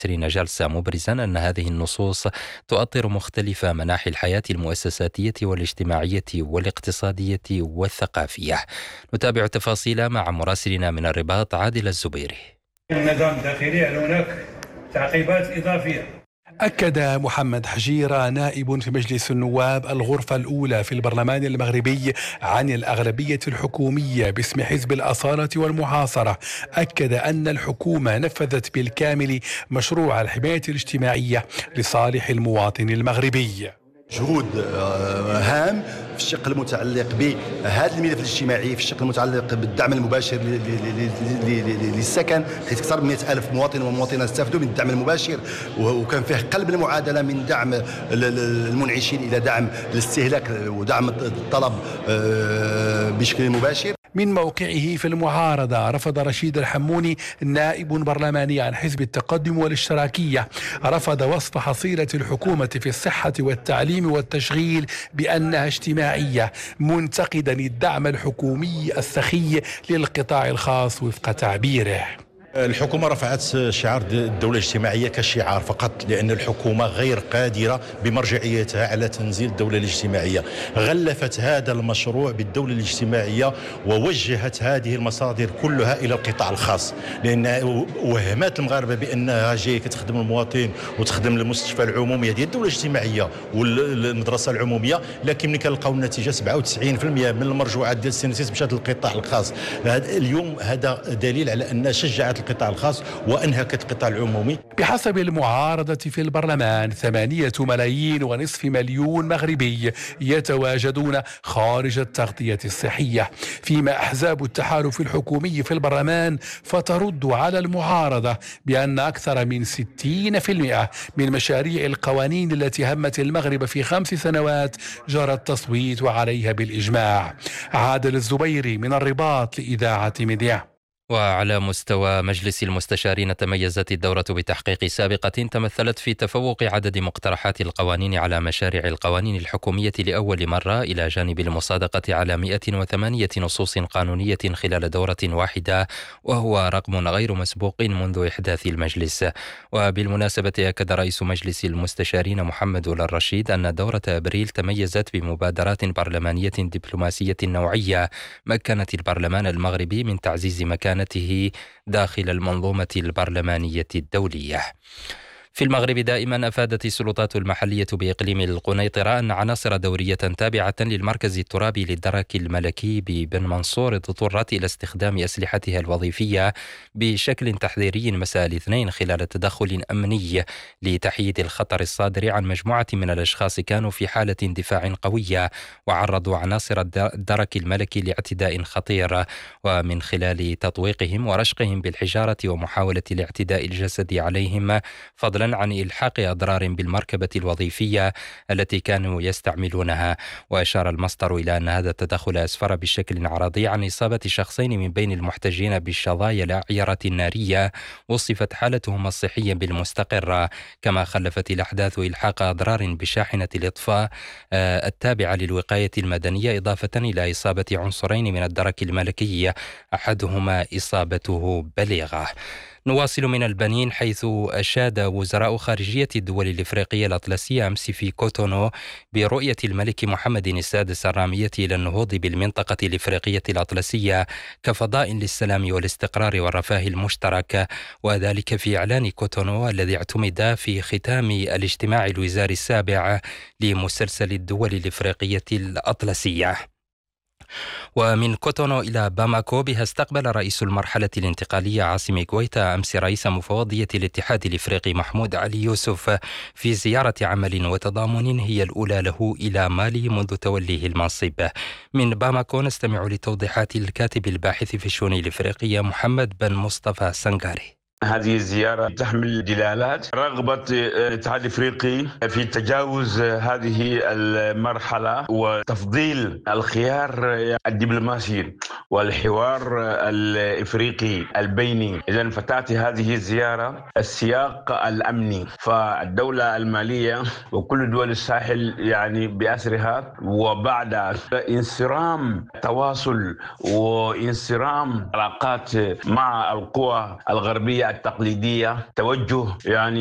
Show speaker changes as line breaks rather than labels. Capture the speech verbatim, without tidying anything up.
عشرين جلسة، مبرزا أن هذه النصوص تؤطر مختلف مناحي الحياة المؤسساتية والاجتماعية والاقتصادية والثقافية. نتابع التفاصيل مع مراسلنا من الرباط عادل الزبيري.
النظام الداخلي هل هناك تعقيبات إضافية؟
أكد محمد حجيرة نائب في مجلس النواب الغرفة الأولى في البرلمان المغربي عن الأغلبية الحكومية باسم حزب الأصالة والمعاصرة، أكد أن الحكومة نفذت بالكامل مشروع الحماية الاجتماعية لصالح المواطن المغربي.
جهود هام في الشق المتعلق بهذا الملف الاجتماعي، في الشق المتعلق بالدعم المباشر للسكن، حيث أكثر من مئة ألف مواطن ومواطنة استفادوا من الدعم المباشر، وكان فيه قلب المعادلة من دعم المنعشين إلى دعم الاستهلاك ودعم الطلب بشكل مباشر.
من موقعه في المعارضة، رفض رشيد الحموني نائب برلماني عن حزب التقدم والاشتراكية، رفض وصف حصيلة الحكومة في الصحة والتعليم والتشغيل بأنها اجتماعية، منتقدا الدعم الحكومي السخي للقطاع الخاص وفق تعبيره.
الحكومة رفعت شعار الدولة الاجتماعية كشعار فقط، لأن الحكومة غير قادرة بمرجعيتها على تنزيل الدولة الاجتماعية. غلفت هذا المشروع بالدولة الاجتماعية ووجهت هذه المصادر كلها إلى القطاع الخاص، لأن وهمات المغاربة بأنها جاية كتخدم المواطن وتخدم المستشفى العمومي ديال الدولة الاجتماعية والمدرسة العمومية، لكن ملي كنلقاو النتيجة سبعة وتسعين بالمئة من المرجوعات ديال السينسيس مشات للقطاع الخاص. اليوم هذا دليل على أن شجعت القطاع الخاص وأنهكت القطاع العمومي.
بحسب المعارضة في البرلمان، ثمانية ملايين ونصف مليون مغربي يتواجدون خارج التغطية الصحية، فيما أحزاب التحالف الحكومي في البرلمان فترد على المعارضة بأن أكثر من ستين بالمئة من مشاريع القوانين التي همت المغرب في خمس سنوات جرى التصويت عليها بالإجماع. عادل الزبيري من الرباط لإذاعة مذياع.
وعلى مستوى مجلس المستشارين، تميزت الدورة بتحقيق سابقة تمثلت في تفوق عدد مقترحات القوانين على مشاريع القوانين الحكومية لأول مرة، إلى جانب المصادقة على مئة وثمانية نصوص قانونية خلال دورة واحدة، وهو رقم غير مسبوق منذ إحداث المجلس. وبالمناسبة، أكد رئيس مجلس المستشارين محمد الرشيد أن دورة أبريل تميزت بمبادرات برلمانية دبلوماسية نوعية مكنت البرلمان المغربي من تعزيز مكانة داخل المنظومة البرلمانية الدولية. في المغرب دائما أفادت السلطات المحلية بإقليم القنيطرة أن عناصر دورية تابعة للمركز الترابي للدرك الملكي ببن منصور اضطرت إلى استخدام أسلحتها الوظيفية بشكل تحذيري مساء الاثنين خلال تدخل أمني لتحييد الخطر الصادر عن مجموعة من الأشخاص كانوا في حالة دفاع قوية وعرضوا عناصر الدرك الملكي لاعتداء خطير، ومن خلال تطويقهم ورشقهم بالحجارة ومحاولة الاعتداء الجسدي عليهم، فضلا عن إلحاق أضرار بالمركبة الوظيفية التي كانوا يستعملونها. وأشار المصدر إلى أن هذا التدخل أسفر بشكل عرضي عن إصابة شخصين من بين المحتجين بالشظايا الأعيرة النارية وصفت حالتهم الصحية بالمستقرة، كما خلفت الأحداث إلحاق أضرار بشاحنة الإطفاء التابعة للوقاية المدنية، إضافة إلى إصابة عنصرين من الدرك الملكي أحدهما إصابته بليغة. نواصل من البنين، حيث أشاد وزراء خارجية الدول الإفريقية الأطلسية أمس في كوتونو برؤية الملك محمد السادس الرامية إلى النهوض بالمنطقة الإفريقية الأطلسية كفضاء للسلام والاستقرار والرفاه المشترك، وذلك في إعلان كوتونو الذي اعتمد في ختام الاجتماع الوزاري السابع لمسلسل الدول الإفريقية الأطلسية. ومن كوتونو إلى باماكو، بها استقبل رئيس المرحلة الانتقالية عاصمي غويتا أمس رئيس مفوضية الاتحاد الإفريقي محمود علي يوسف في زيارة عمل وتضامن هي الأولى له إلى مالي منذ توليه المنصب. من باماكو نستمع لتوضيحات الكاتب الباحث في الشؤون الإفريقية محمد بن مصطفى سنغاري.
هذه الزيارة تحمل دلالات رغبة الاتحاد الافريقي في تجاوز هذه المرحلة وتفضيل الخيار الدبلوماسي والحوار الافريقي البيني. إذن فتأتي هذه الزيارة السياق الأمني، فالدولة المالية وكل دول الساحل يعني بأسرها، وبعد انصرام تواصل وانصرام علاقات مع القوى الغربية التقليدية، توجه يعني